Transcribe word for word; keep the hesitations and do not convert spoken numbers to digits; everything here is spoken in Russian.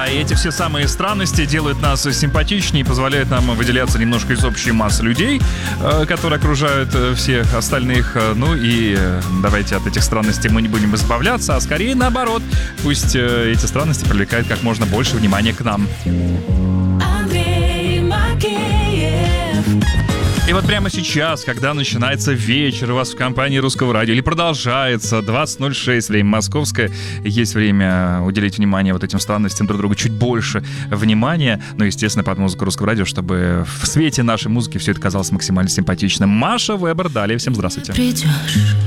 и эти все самые странности делают нас симпатичнее и позволяют нам выделяться немножко из общей массы людей, которые окружают всех остальных. Ну и давайте от этих странностей мы не будем избавляться, а скорее наоборот. Пусть эти странности привлекают как можно больше внимания к нам. Андрей Макеев. И вот прямо сейчас, когда начинается вечер у вас в компании Русского радио, или продолжается двадцать ноль шесть, время московское, есть время уделить внимание вот этим странностям друг другу, чуть больше внимания, но, естественно, под музыку Русского радио, чтобы в свете нашей музыки все это казалось максимально симпатичным. Маша Вебер, далее, всем здравствуйте. Придешь.